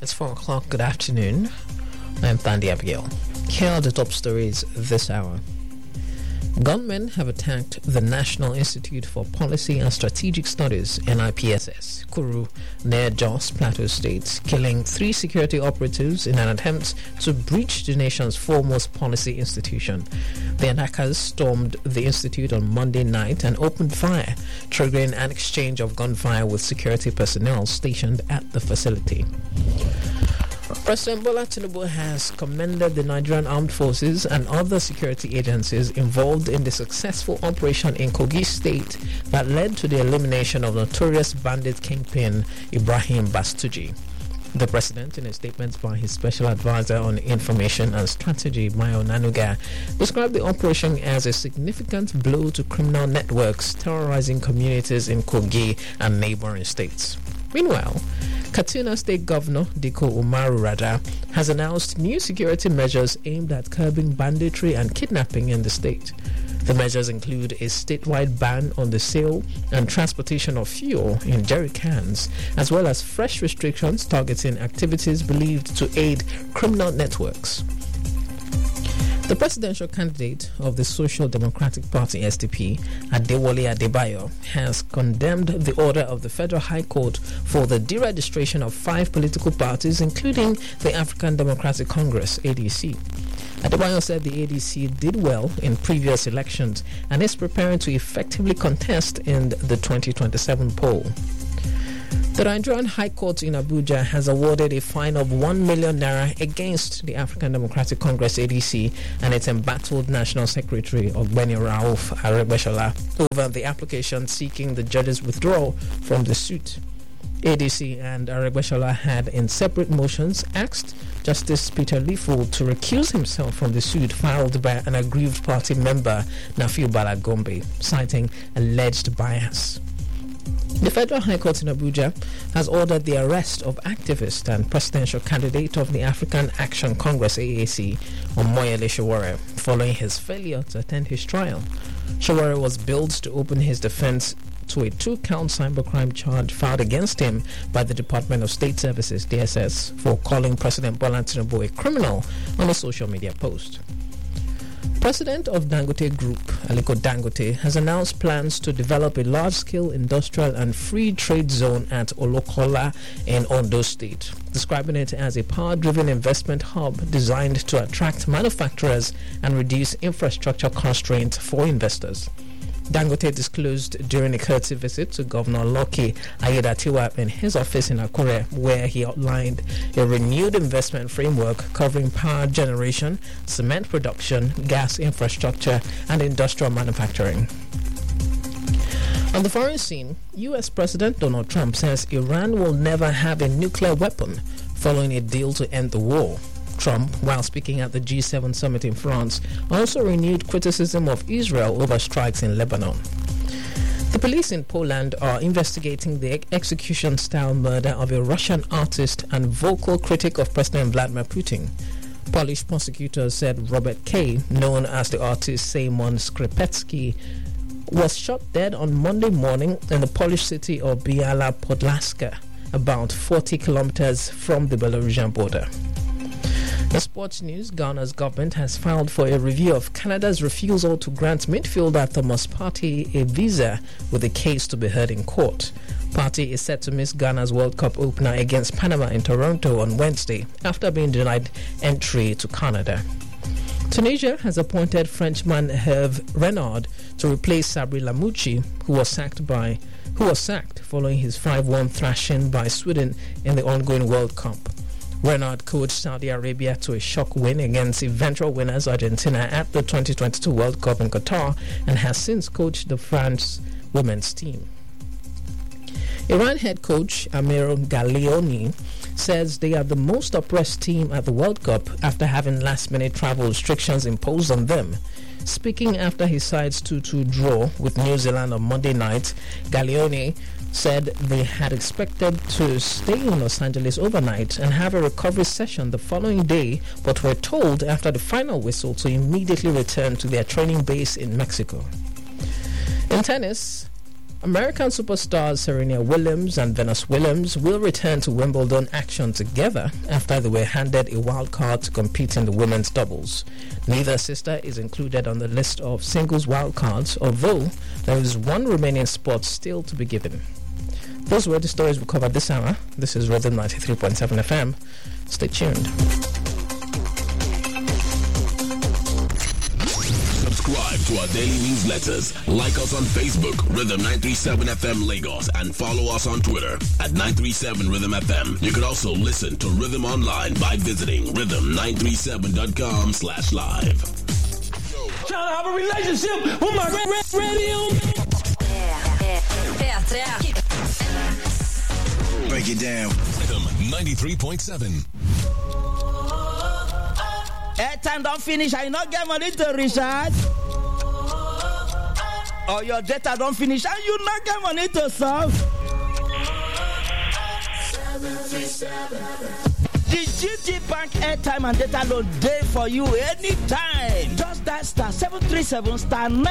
It's 4 o'clock. Good afternoon. I'm Thandi Abigail. Here are the top stories this hour. Gunmen have attacked the National Institute for Policy and Strategic Studies, NIPSS, Kuru, near Jos Plateau State, killing 3 security operatives in an attempt to breach the nation's foremost policy institution. The attackers stormed the institute on Monday night and opened fire, triggering an exchange of gunfire with security personnel stationed at the facility. President Bola Tinubu has commended the Nigerian Armed Forces and other security agencies involved in the successful operation in Kogi State that led to the elimination of notorious bandit kingpin Ibrahim Bastuji. The president, in a statement by his special advisor on information and strategy, Mayo Nanuga, described the operation as a significant blow to criminal networks terrorizing communities in Kogi and neighboring states. Meanwhile, Katsina State Governor Diko Umaru Rada has announced new security measures aimed at curbing banditry and kidnapping in the state. The measures include a statewide ban on the sale and transportation of fuel in jerry cans, as well as fresh restrictions targeting activities believed to aid criminal networks. The presidential candidate of the Social Democratic Party SDP, Adewale Adebayo, has condemned the order of the Federal High Court for the deregistration of 5 political parties, including the African Democratic Congress, ADC. Adebayo said the ADC did well in previous elections and is preparing to effectively contest in the 2027 poll. The Nigerian High Court in Abuja has awarded a fine of 1 million naira against the African Democratic Congress ADC and its embattled National Secretary Ogbeni Rauf Aregbesola over the application seeking the judge's withdrawal from the suit. ADC and Aregbesola had, in separate motions, asked Justice Peter Lifo to recuse himself from the suit filed by an aggrieved party member, Nafiu Bala Gombe, citing alleged bias. The Federal High Court in Abuja has ordered the arrest of activist and presidential candidate of the African Action Congress AAC, Omoyele Sowore, following his failure to attend his trial. Sowore was billed to open his defense to a 2-count cybercrime charge filed against him by the Department of State Services, DSS, for calling President Bola Tinubu a criminal on a social media post. President of Dangote Group, Aliko Dangote, has announced plans to develop a large-scale industrial and free trade zone at Olokola in Ondo State, describing it as a power-driven investment hub designed to attract manufacturers and reduce infrastructure constraints for investors. Dangote disclosed during a courtesy visit to Governor Lucky Ayedatiwa in his office in Akure, where he outlined a renewed investment framework covering power generation, cement production, gas infrastructure, and industrial manufacturing. On the foreign scene, U.S. President Donald Trump says Iran will never have a nuclear weapon following a deal to end the war. Trump, while speaking at the G7 summit in France, also renewed criticism of Israel over strikes in Lebanon. The police in Poland are investigating the execution-style murder of a Russian artist and vocal critic of President Vladimir Putin. Polish prosecutors said Robert K., known as the artist Szymon Skripecki, was shot dead on Monday morning in the Polish city of Biała Podlaska, about 40 kilometers from the Belarusian border. In sports news, Ghana's government has filed for a review of Canada's refusal to grant midfielder Thomas Partey a visa, with a case to be heard in court. Partey is set to miss Ghana's World Cup opener against Panama in Toronto on Wednesday after being denied entry to Canada. Tunisia has appointed Frenchman Hervé Renard to replace Sabri Lamouchi, who was sacked following his 5-1 thrashing by Sweden in the ongoing World Cup. Renard coached Saudi Arabia to a shock win against eventual winners Argentina at the 2022 World Cup in Qatar and has since coached the France women's team. Iran head coach Amir Galeoni says they are the most oppressed team at the World Cup after having last-minute travel restrictions imposed on them. Speaking after his side's 2-2 draw with New Zealand on Monday night, Galeoni said they had expected to stay in Los Angeles overnight and have a recovery session the following day, but were told after the final whistle to immediately return to their training base in Mexico. In tennis, American superstars Serena Williams and Venus Williams will return to Wimbledon action together after they were handed a wild card to compete in the women's doubles. Neither sister is included on the list of singles wild cards, although there is one remaining spot still to be given. Those were the stories we covered this hour. This is Rhythm 93.7 FM. Stay tuned. Subscribe to our daily newsletters. Like us on Facebook, Rhythm 937 FM Lagos, and follow us on Twitter at 937 Rhythm FM. You can also listen to Rhythm online by visiting rhythm937.com/live. Trying to have a relationship with my radio. Break it down. Rhythm 93.7. Airtime don't finish, I not get money to recharge. Or your data don't finish and you not get money to solve. The GT Bank airtime and data load day for you anytime. Just that *737 *9